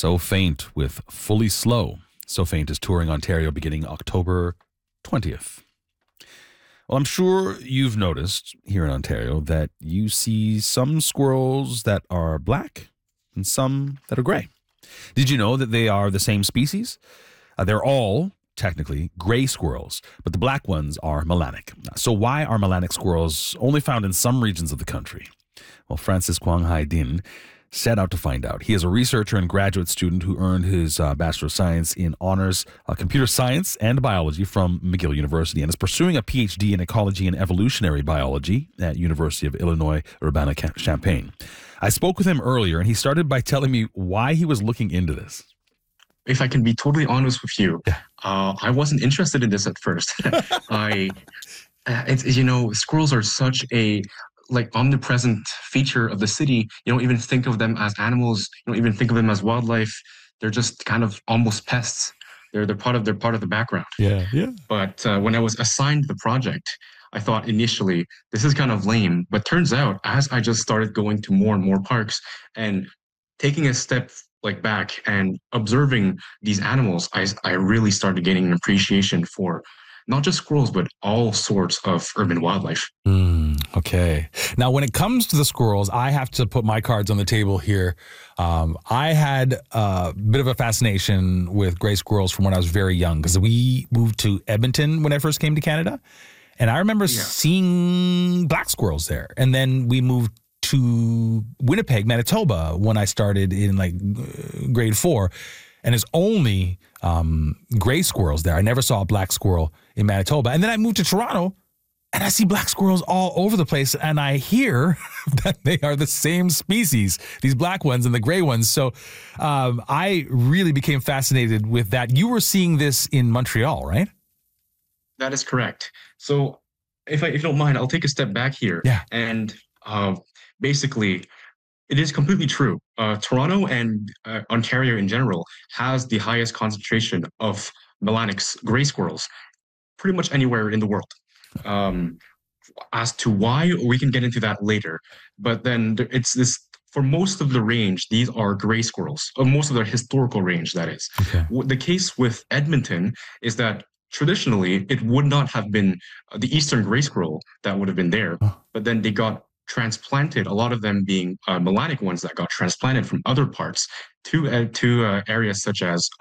So Faint with Fully Slow. So Faint is touring Ontario beginning October 20th. Well, I'm sure you've noticed here in Ontario that you see some squirrels that are black and some that are gray. Did you know that they are the same species? They're all technically gray squirrels, but the black ones are melanic. So why are melanic squirrels only found in some regions of the country? Well, Francis Kwang Hai Din set out to find out. He is a researcher and graduate student who earned his Bachelor of Science in Honors Computer Science and Biology from McGill University and is pursuing a PhD in Ecology and Evolutionary Biology at University of Illinois Urbana-Champaign. I spoke with him earlier, and he started by telling me why he was looking into this. If I can be totally honest with you, I wasn't interested in this at first. Squirrels are such a omnipresent feature of the city. You don't even think of them as animals. You don't even think of them as wildlife. They're just kind of almost pests. They're part of the background. Yeah. But when I was assigned the project, I thought initially this is kind of lame. But turns out, as I just started going to more and more parks and taking a step back and observing these animals, I really started gaining an appreciation for not just squirrels, but all sorts of urban wildlife. Okay. Now, when it comes to the squirrels, I have to put my cards on the table here. I had a bit of a fascination with gray squirrels from when I was very young because we moved to Edmonton when I first came to Canada. And I remember seeing black squirrels there. And then we moved to Winnipeg, Manitoba, when I started in grade 4. And there's only gray squirrels there. I never saw a black squirrel in Manitoba. And then I moved to Toronto, and I see black squirrels all over the place. And I hear that they are the same species, these black ones and the gray ones. So I really became fascinated with that. You were seeing this in Montreal, right? That is correct. So if you don't mind, I'll take a step back here. Yeah. And basically, it is completely true. Toronto and Ontario in general has the highest concentration of melanic gray squirrels pretty much anywhere in the world. As to why, we can get into that later. But then it's this, for most of the range, these are gray squirrels, most of their historical range, that is. Okay. The case with Edmonton is that traditionally, it would not have been the eastern gray squirrel that would have been there, but then they got transplanted, a lot of them being melanic ones that got transplanted from other parts to areas such as